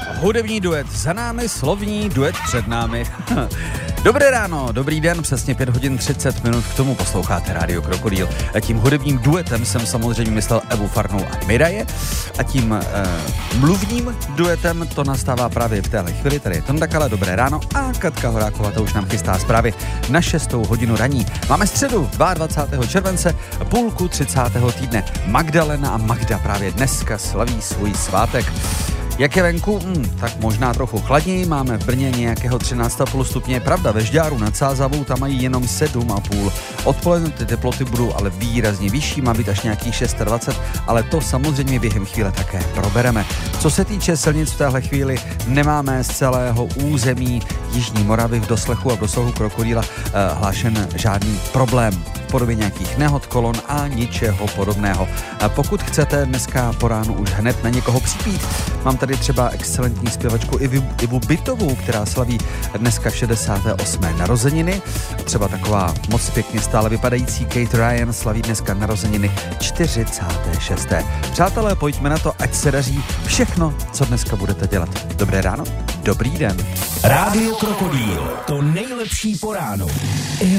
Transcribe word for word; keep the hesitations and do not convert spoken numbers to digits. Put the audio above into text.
Hudební duet za námi, slovní duet před námi. Dobré ráno, dobrý den, přesně pět hodin třicet minut, k tomu posloucháte Rádio Krokodýl. A tím hudebním duetem jsem samozřejmě myslel Evu Farnou a Miraje. A tím eh, mluvním duetem to nastává právě v téhle chvíli. Tady je Tonda Kala, dobré ráno, a Katka Horáková to už nám chystá zprávy na šestou hodinu raní. Máme středu dvacátého druhého července, půlku třicátého týdne. Magdalena a Magda právě dneska slaví svůj svátek. Jak je venku? Hmm, tak možná trochu chladněji, máme v Brně nějakého třináct celá pět stupně, pravda, ve Žďáru nad Sázavou tam mají jenom sedm celá pět. Odpoledne ty teploty budou ale výrazně vyšší, má být až nějakých dvacet šest, ale to samozřejmě během chvíle také probereme. Co se týče silnic v téhle chvíli, nemáme z celého území Jižní Moravy v doslechu a v dosahu Krokodýla eh, hlášen žádný problém v podobě nějakých nehod, kolon a ničeho podobného. A pokud chcete dneska po ránu už hned na někoho připít, mám tady třeba excelentní zpěvačku Ivu, Ivu Bytovou, která slaví dneska šedesáté osmé narozeniny. Třeba taková moc pěkně stále vypadající Kate Ryan slaví dneska narozeniny čtyřicáté šesté Přátelé, pojďme na to, ať se daří všechno, co dneska budete dělat. Dobré ráno, dobrý den. Rádio Krokodýl, to nejlepší po ránu.